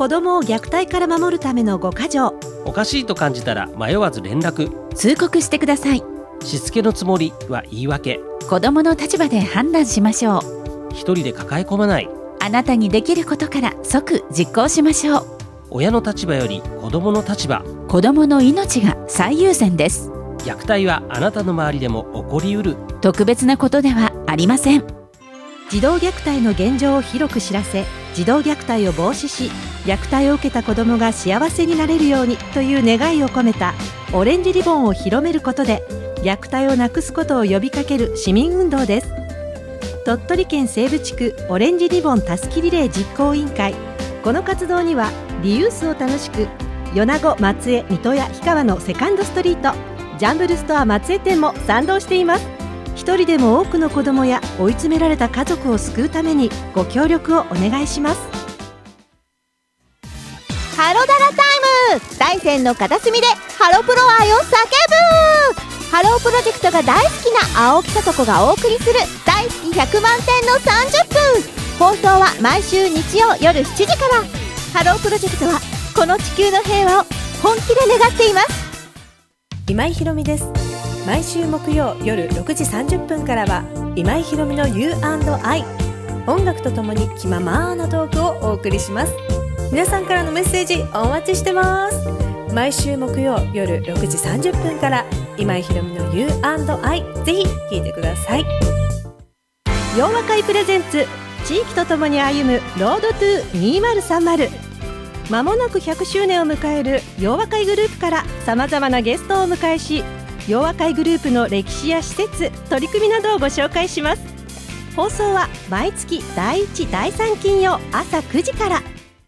子どもを虐待から守るための5か条。 おかしいと感じたら迷わず連絡。 通告してください。 しつけのつもりは言い訳。 子どもの立場で判断しましょう。 一人で抱え込まない。 あなたにできることから即実行しましょう。 親の立場より子どもの立場。 子どもの命が最優先です。 虐待はあなたの周りでも起こりうる。 特別なことではありません。 児童虐待の現状を広く知らせ、児童虐待を防止し、虐待を受けた子どもが幸せになれるようにという願いを込めたオレンジリボンを広めることで、虐待をなくすことを呼びかける市民運動です。鳥取県西部地区オレンジリボンたすきリレー実行委員会。この活動にはリユースを楽しく、米子、松江、水戸や氷川のセカンドストリート、ジャンブルストア松江店も賛同しています。一人でも多くの子どもや追い詰められた家族を救うためにご協力をお願いします。 ハロダラタイム、大山の片隅でハロプロ愛を叫ぶ。ハロープロジェクトが大好きな青木さと子がお送りする大好き100万点の30分。放送は毎週日曜夜7時から。ハロープロジェクトはこの地球の平和を本気で願っています。 今井ひろみです。毎週木曜夜6時30分からは今井ひろみの U&I、 音楽とともに気ままなトークをお送りします。皆さんからのメッセージお待ちしてます。毎週木曜夜6時30分から今井ひろみの U&I、 ぜひ聞いてください。 洋和会プレゼンツ、地域とともに歩むロードトゥ2030。まもなく100周年を迎える洋和会グループからさまざまなゲストをお迎えし、洋和会グループの歴史や施設、取り組みなどをご紹介します。放送は毎月第1、第3金曜朝9時から。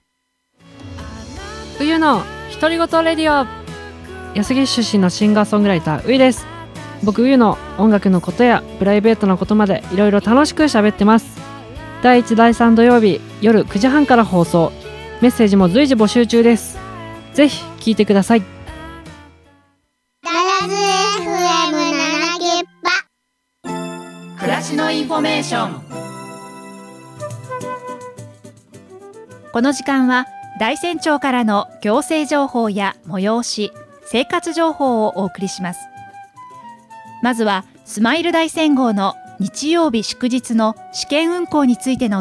冬の独り言レディオ。安来出身のシンガーソングライターういです。僕冬の音楽のことやプライベートなことまでいろいろ楽しく喋ってます。第1、第3土曜日夜9時半から放送。メッセージも随時募集中です。ぜひ聞いてください。 ガラズ FM7 ゲッパ。 暮らしのインフォメーション。この時間は大山町からの行政情報や催し、生活情報をお送りします。まずはスマイル大山号の日曜日祝日の試験運行についての